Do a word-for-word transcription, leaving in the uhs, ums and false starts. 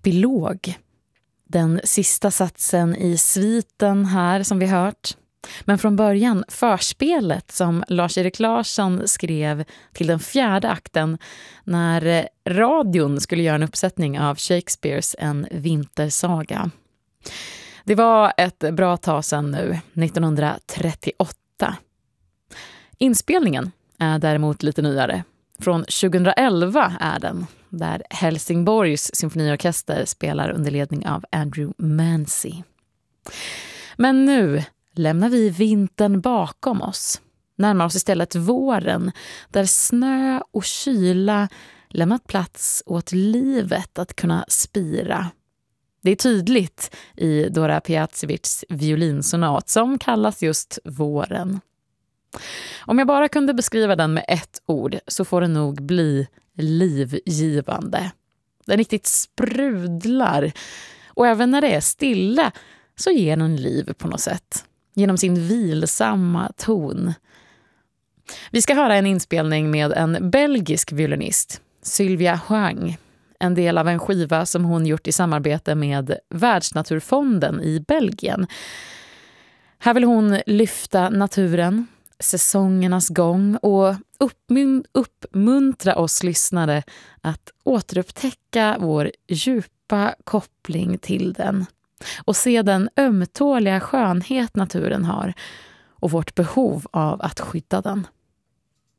epilog. Den sista satsen i sviten här som vi hört. Men från början förspelet som Lars-Erik Larsson skrev till den fjärde akten när radion skulle göra en uppsättning av Shakespeares En vintersaga. Det var ett bra tag sedan nu, nittonhundratrettioåtta. Inspelningen är däremot lite nyare. Från tjugoelva är den, där Helsingborgs symfoniorkester spelar under ledning av Andrew Mancy. Men nu lämnar vi vintern bakom oss. Närmar oss istället våren, där snö och kyla lämnat plats åt livet att kunna spira. Det är tydligt i Dora Piazzovics violinsonat som kallas just våren. Om jag bara kunde beskriva den med ett ord så får det nog bli livgivande. Den riktigt sprudlar och även när det är stilla så ger den liv på något sätt. Genom sin vilsamma ton. Vi ska höra en inspelning med en belgisk violinist, Sylvia Huang. En del av en skiva som hon gjort i samarbete med Världsnaturfonden i Belgien. Här vill hon lyfta naturen, säsongernas gång och uppmun- uppmuntra oss lyssnare att återupptäcka vår djupa koppling till den. Och se den ömtåliga skönhet naturen har och vårt behov av att skydda den.